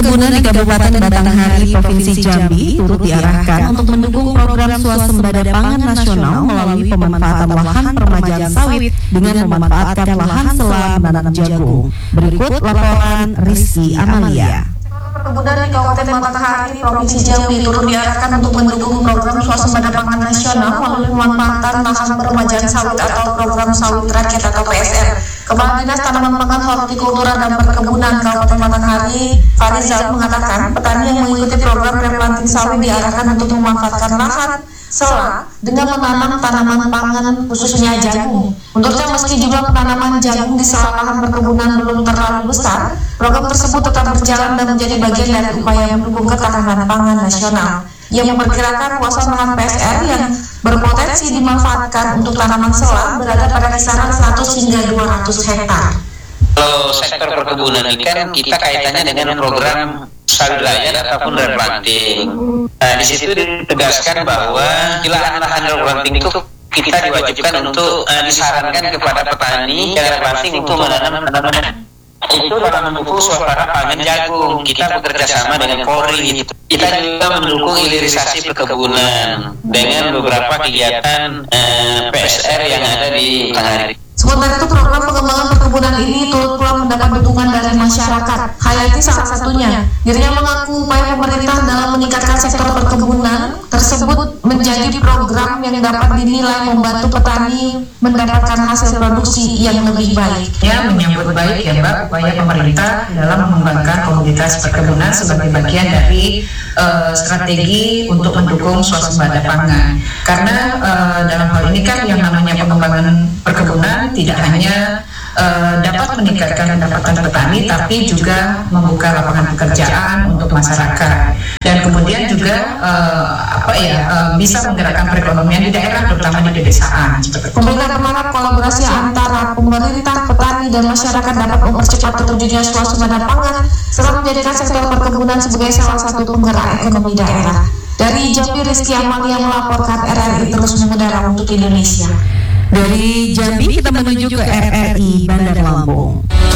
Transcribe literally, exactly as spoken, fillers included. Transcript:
perkebunan di Kabupaten Batanghari, Provinsi Jambi turut diarahkan untuk mendukung program swasembada pangan nasional melalui pemanfaatan lahan permajaan sawit dengan memanfaatkan lahan selam menanam jagung. Berikut laporan Rizky Amalia. Perkebunan di Kabupaten Batanghari, Provinsi Jambi turut diarahkan untuk mendukung program swasembada pangan nasional melalui pemanfaatan lahan permajaan sawit atau program sawit rakyat atau P S R. Kepala Dinas Tanaman Pangan, Hortikultura dan Perkebunan Kabupaten Batanghari, Farizal, mengatakan petani yang mengikuti program replanting sawit diarahkan untuk memanfaatkan lahan sela dengan menanam tanaman pangan khususnya jagung. Menurutnya meski jumlah penanaman jagung di sela lahan perkebunan belum terlalu besar, program tersebut tetap berjalan dan menjadi bagian dari upaya mendukung ketahanan pangan nasional. Ia memperkirakan luasan lahan P S R yang berpotensi dimanfaatkan untuk tanaman sela berada pada kisaran seratus hingga dua ratus hektar. Kalau sektor perkebunan ini kan kita kaitannya dengan program sawit rakyat ataupun replanting. Nah, di situ ditegaskan bahwa di lahan-lahan replanting itu kita diwajibkan untuk uh, disarankan kepada petani yang replanting untuk menanam tanaman itu dalam mendukung suasana pangan jagung. Kita bekerja sama dengan Polri. Kita juga mendukung hilirisasi perkebunan dengan beberapa kegiatan uh, P S R yang ada di Batanghari. Sementara itu program pengembangan perkebunan ini turut pula mendapat dukungan dari masyarakat. Hayati salah satunya. Dirinya mengaku upaya pemerintah dalam meningkatkan sektor perkebunan tersebut menjadi program yang dapat dinilai membantu petani mendapatkan hasil produksi yang lebih baik. Ya, menyambut baik ya Mbak upaya pemerintah dalam mengembangkan komoditas perkebunan sebagai bagian dari uh, strategi untuk mendukung swasembada pangan. Karena uh, dalam hal ini kan yang namanya pengembangan perkebunan tidak hanya uh, dapat meningkatkan pendapatan petani, tapi juga membuka lapangan pekerjaan untuk masyarakat dan kemudian juga uh, apa ya uh, bisa menggerakkan perekonomian di daerah, terutama di pedesaan. Pemerintah berharap kolaborasi antara pemerintah, petani, dan masyarakat dapat mempercepat terwujudnya swasembada pangan serta menjadikan sektor perkebunan sebagai salah satu penggerak ekonomi daerah. Dari Jambi, Rizky Amalia melaporkan R R I terus mengudara untuk Indonesia. Dari Jambi kita menuju ke R R I Bandar Lampung.